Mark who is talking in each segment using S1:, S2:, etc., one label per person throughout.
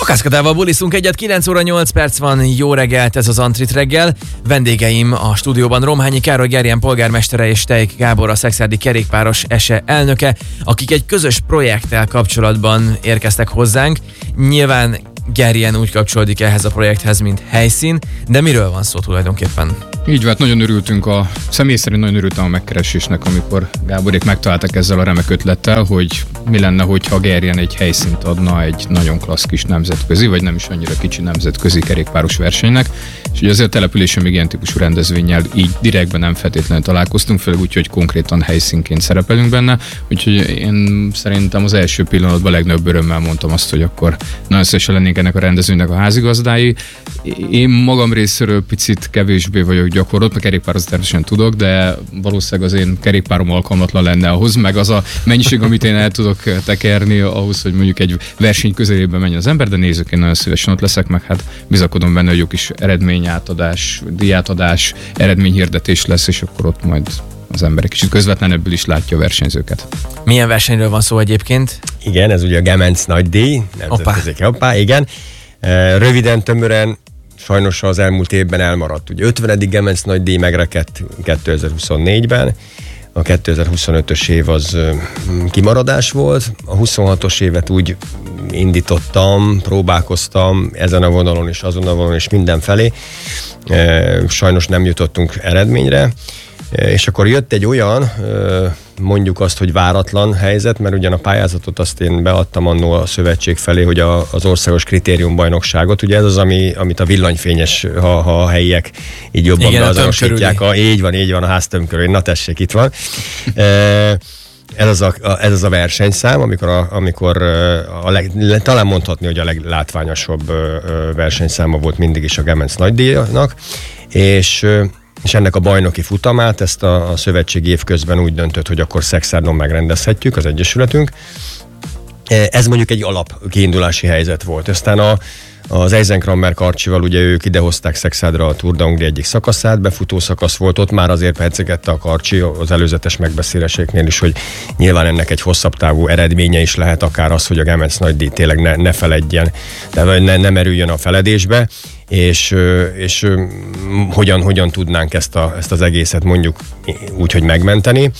S1: Kaskadával buliszunk egyet, 9 óra 8 perc van, jó reggelt, ez az Antrit reggel. Vendégeim a stúdióban Romhányi Károly Gerjen polgármestere és Steik Gábor, a Szekszárdi Kerékpáros SE elnöke, akik egy közös projekttel kapcsolatban érkeztek hozzánk. Nyilván Gerjen úgy kapcsolódik ehhez a projekthez, mint helyszín, de miről van szó tulajdonképpen?
S2: Így volt, nagyon örültünk személy szerint nagyon örültem a megkeresésnek, amikor Gáborék megtaláltak ezzel a remek ötlettel, hogy mi lenne, hogyha Gerjen egy helyszínt adna egy nagyon klassz kis nemzetközi, vagy nem is annyira kicsi nemzetközi kerékpáros versenynek, és ugye azért a településen még ilyen típusú rendezvénnyel így direktben nem feltétlenül találkoztunk, főleg úgy, hogy konkrétan helyszínként szerepelünk benne, úgyhogy én szerintem az első pillanatban legnagyobb örömmel mondtam azt, hogy akkor nagyon szívesen lennénk ennek a rendezvénynek a házigazdái. Én magam részéről picit kevésbé vagyok gyakorlott, mert kerékpározni természetesen tudok, de valószínűleg az én kerékpárom alkalmatlan lenne ahhoz, meg az a mennyiség, amit én el tudok tekerni ahhoz, hogy mondjuk egy verseny közelében menjen az ember, de nézzük, én nagyon szívesen ott leszek, meg hát bizakodom benne, hogy jó kis eredményátadás, díjátadás, eredményhirdetés lesz, és akkor ott majd az ember kicsit közvetlenebbül is látja a versenyzőket.
S1: Milyen versenyről van szó egyébként?
S3: Igen, ez ugye a Gemenc Nagydíj. Hoppá, igen. Röviden, tömören, sajnos az elmúlt évben elmaradt. Ugye 50. Gemenc Nagydíj megrekedt 2024-ben, a 2025-ös év az kimaradás volt, a 26-os évet úgy indítottam, próbálkoztam ezen a vonalon és azon a vonalon és mindenfelé. Sajnos nem jutottunk eredményre, és akkor jött egy olyan, mondjuk azt, hogy váratlan helyzet, mert ugyan a pályázatot azt én beadtam annól a szövetség felé, hogy az országos kritériumbajnokságot, ugye ez az, amit a villanyfényes, ha a helyiek így jobban beazonosítják. Így van, a háztömb. Na tessék, itt van. Ez az a versenyszám, amikor talán mondhatni, hogy a leglátványosabb versenyszáma volt mindig is a Gemenc Nagydíjnak, és ennek a bajnoki futamát, ezt a szövetségi évközben úgy döntött, hogy akkor Szekszárdon megrendezhetjük, az egyesületünk. Ez mondjuk egy alapkiindulási helyzet volt. Aztán az Eisenkrammer Karcsival, ugye ők idehozták Szekszárdra a Tour de Hongrie egyik szakaszát, befutó szakasz volt, ott már azért percegette a Karcsi az előzetes megbeszéléseknél is, hogy nyilván ennek egy hosszabb távú eredménye is lehet, akár az, hogy a Gemenc Nagydíj tényleg ne feledjen, de ne merüljön a feledésbe, és hogyan tudnánk ezt az egészet mondjuk úgy, hogy megmenteni.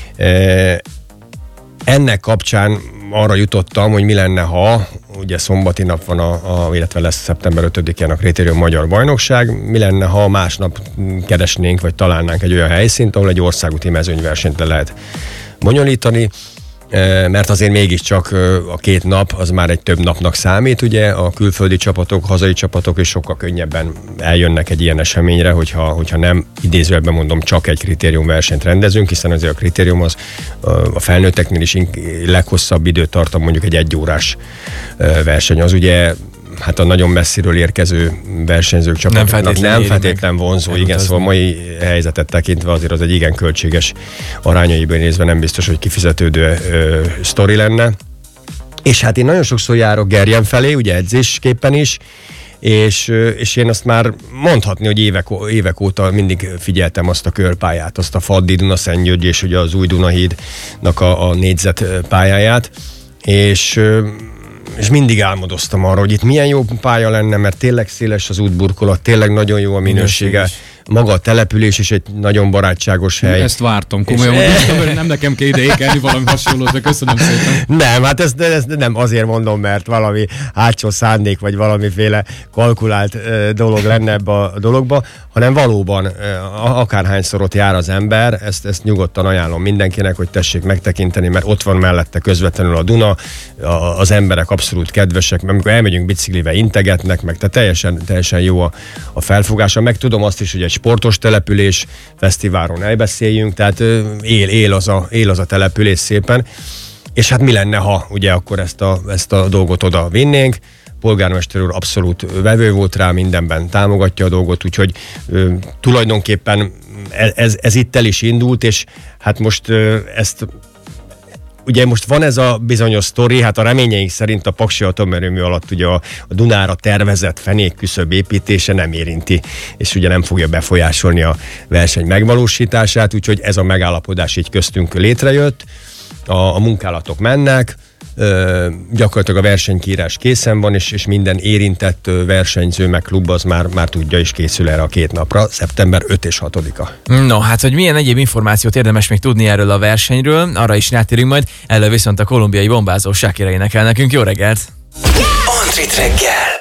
S3: Ennek kapcsán arra jutottam, hogy mi lenne, ha ugye szombati nap van, illetve lesz szeptember 5-én a Kritérium Magyar Bajnokság, mi lenne, ha másnap keresnénk, vagy találnánk egy olyan helyszínt, ahol egy országúti mezőnyversenyt le lehet bonyolítani, mert azért mégiscsak a 2 nap az már egy több napnak számít, ugye a külföldi csapatok, hazai csapatok is sokkal könnyebben eljönnek egy ilyen eseményre, hogyha nem idézőjelben mondom, csak egy kritériumversenyt rendezünk, hiszen azért a kritérium az a felnőtteknél is leghosszabb időt tart, mondjuk egy 1 órás verseny. Az ugye hát a nagyon messziről érkező versenyzők csapatoknak nem feltétlen vonzó, igen, szóval a mai helyzetet tekintve azért az egy igen költséges, arányaiból nézve nem biztos, hogy kifizetődő sztori lenne. És hát én nagyon sokszor járok Gerjen felé, ugye edzésképpen is, és én azt már mondhatni, hogy évek óta mindig figyeltem azt a körpályát, azt a Faddi Duna-Szentgyörgy és ugye az új Dunahídnak a négyzet pályáját, és mindig álmodoztam arra, hogy itt milyen jó pálya lenne, mert tényleg széles az útburkolat, tényleg nagyon jó a minősége. Maga a település is egy nagyon barátságos hely.
S2: Ezt vártam, komolyan mondom, nem nekem kell ide ékelni valami hasonlót, de köszönöm szépen.
S3: Nem, hát ezt nem azért mondom, mert valami hátsó szándék, vagy valamiféle kalkulált dolog lenne ebbe a dologba, hanem valóban akárhányszor ott jár az ember, ezt nyugodtan ajánlom mindenkinek, hogy tessék megtekinteni, mert ott van mellette közvetlenül a Duna, az emberek abszolút kedvesek, mert amikor elmegyünk biciklivel, integetnek, meg teljesen jó a felfogása, meg tudom azt is, hogy egy sportos település, fesztiválról ne beszéljünk, tehát él az a település szépen, és hát mi lenne, ha ugye akkor ezt a dolgot oda vinnénk. Polgármester úr abszolút vevő volt rá, mindenben támogatja a dolgot, úgyhogy tulajdonképpen ez itt el is indult, és hát most ugye most van ez a bizonyos sztori, hát a reményeink szerint a Paksi atomerőmű alatt ugye a Dunára tervezett fenékküszöb építése nem érinti, és ugye nem fogja befolyásolni a verseny megvalósítását, úgyhogy ez a megállapodás így köztünk létrejött, a munkálatok mennek, Gyakorlatilag a versenykírás készen van, és minden érintett versenyző meg klub az már tudja és készül erre a 2 napra, szeptember 5 és 6-a.
S1: No, hát hogy milyen egyéb információt érdemes még tudni erről a versenyről, arra is rátérünk majd, elő viszont a kolumbiai bombázó Shakira énekel nekünk. Jó reggelt!
S4: Antrit reggel!